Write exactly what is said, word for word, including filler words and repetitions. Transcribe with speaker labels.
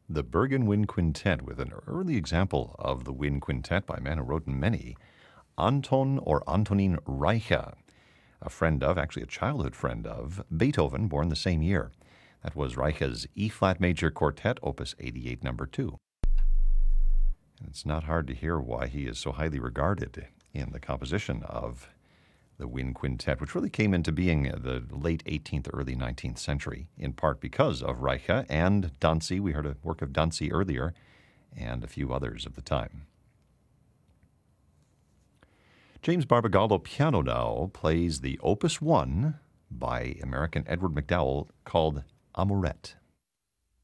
Speaker 1: the Bergen Wind Quintet with an early example of the wind quintet by a man who wrote many, Anton or Antonin Reicha, a friend of, actually a childhood friend of, Beethoven, born the same year. That was Reicha's E-flat major quartet, opus eighty-eight, number two. And it's not hard to hear why he is so highly regarded in the composition of the wind quintet, which really came into being the late eighteenth, early nineteenth century, in part because of Reicha and Danzi. We heard a work of Danzi earlier, and a few others of the time. James Barbagallo piano now plays the Opus one by American Edward McDowell called Amourette.